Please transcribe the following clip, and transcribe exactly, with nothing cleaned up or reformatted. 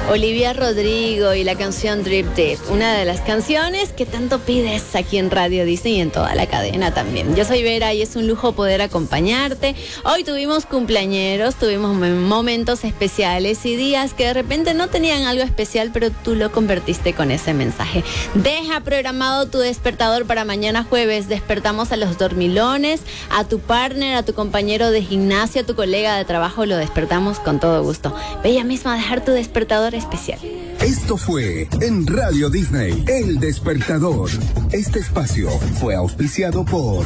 Olivia Rodrigo y la canción Drip Deep, una de las canciones que tanto pides aquí en Radio Disney y en toda la cadena también. Yo soy Vera y es un lujo poder acompañarte. Hoy tuvimos cumpleañeros, tuvimos momentos especiales y días que de repente no tenían algo especial, pero tú lo convertiste con ese mensaje. Deja programado tu despertador para mañana jueves. Despertamos a los dormilones, a tu partner, a tu compañero de gimnasio, a tu colega de trabajo, lo despertamos con todo gusto. Ve ya mismo a dejar tu despertador especial. Esto fue en Radio Disney, El Despertador. Este espacio fue auspiciado por